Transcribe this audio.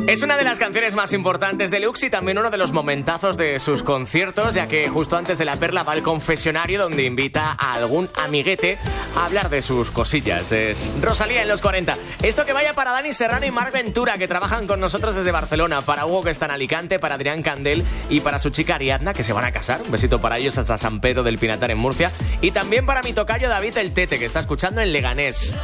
Es una de las canciones más importantes de Lux y también uno de los momentazos de sus conciertos, ya que justo antes de La Perla va al confesionario donde invita a algún amiguete a hablar de sus cosillas. Es Rosalía en los 40. Esto que vaya para Dani Serrano y Marc Ventura, que trabajan con nosotros desde Barcelona, para Hugo, que está en Alicante, para Adrián Candel y para su chica Ariadna, que se van a casar. Un besito para ellos hasta San Pedro del Pinatar en Murcia. Y también para mi tocayo David el Tete, que está escuchando en Leganés.